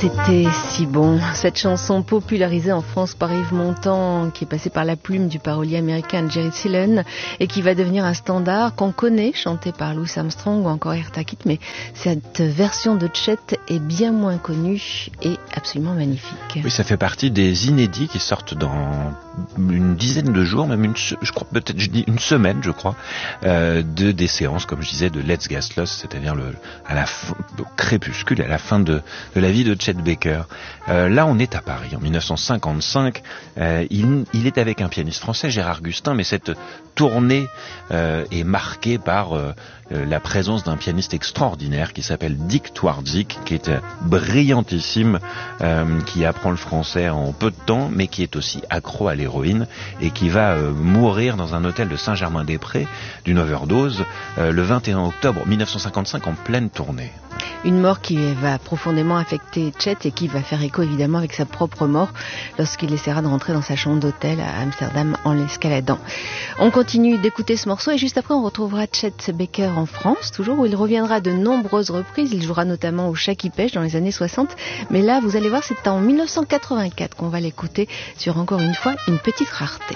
C'était si bon. Cette chanson popularisée en France par Yves Montand, qui est passée par la plume du parolier américain Jerry Seelen et qui va devenir un standard qu'on connaît, chanté par Louis Armstrong ou encore Eartha Kitt, mais cette version de Chet est bien moins connue et absolument magnifique. Oui, ça fait partie des inédits qui sortent dans une dizaine de jours, même une semaine, je crois, des séances, comme je disais, de Let's Get Lost, c'est-à-dire au crépuscule, à la fin de la vie de Chet Baker. Là, on est à Paris, en 1955. Il est avec un pianiste français, Gérard Gustin, mais cette tournée est marquée par la présence d'un pianiste extraordinaire qui s'appelle Dick Twardzik, qui est brillantissime, qui apprend le français en peu de temps, mais qui est aussi accro à l'héroïne et qui va mourir dans un hôtel de Saint-Germain-des-Prés d'une overdose le 21 octobre 1955 en pleine tournée. Une mort qui va profondément affecter Chet et qui va faire écho évidemment avec sa propre mort lorsqu'il essaiera de rentrer dans sa chambre d'hôtel à Amsterdam en l'escaladant. On continue d'écouter ce morceau et juste après on retrouvera Chet Baker en France, toujours où il reviendra de nombreuses reprises. Il jouera notamment au Chat qui pêche dans les années 60. Mais là, vous allez voir, c'est en 1984 qu'on va l'écouter sur encore une fois une petite rareté.